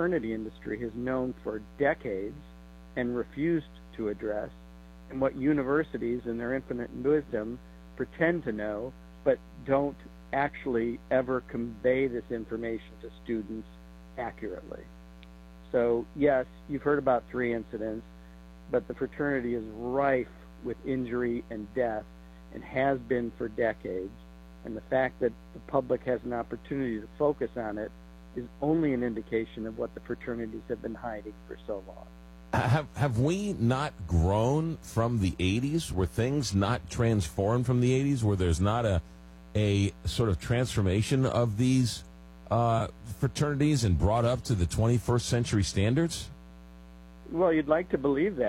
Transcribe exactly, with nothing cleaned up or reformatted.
fraternity industry has known for decades and refused to address, and what universities in their infinite wisdom pretend to know, but don't actually ever convey this information to students accurately. So yes, you've heard about three incidents, but the fraternity is rife with injury and death and has been for decades. And the fact that the public has an opportunity to focus on it is only an indication of what the fraternities have been hiding for so long. Have have we not grown from the eighties? Were things not transformed from the eighties? Where there's not a a sort of transformation of these uh, fraternities and brought up to the twenty-first century standards? Well, you'd like to believe that.